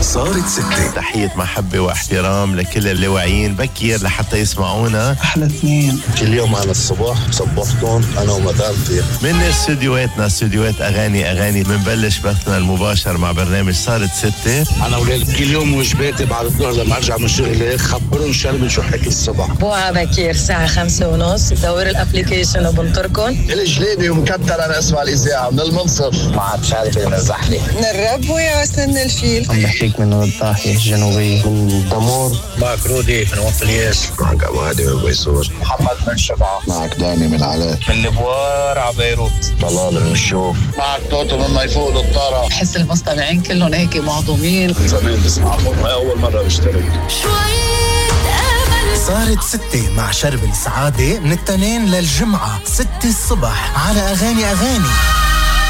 صارت ستة. تحية محبة واحترام لكل اللي واعيين بكير لحتى يسمعونا. أحلى اثنين كل يوم على الصباح صبحتهم أنا ومدامتي من استوديوهات أغاني منبلش بثنا المباشر مع برنامج صارت ستة. أنا ولاد كل يوم وجباتي بعد الظهر لما أرجع من الشغل خبرهم شربي شو حكي الصبح. بوعة بكير الساعة 5:30 دور الابليكيشن وبنطركن. الجليبي ومكتر أنا أسمع الإذاعة من المنصف مع شاربي من الزحلة من الربوة وسن الفيل. عم بحكيك من الضاحية الجنوبية من دمور معك رودي من وقت الياس معك أبادي من بيسور محمد من شبعة معك داني من علاء من البوار على بيروت طلال من الشوف معك توتو من ميفوق للطارة. بحس المستمعين كلهم هيك معظومين. زمان بسمعهم ما أول مرة بشترك. صارت ستة مع شرب السعادة من التنين للجمعة 6 الصبح على أغاني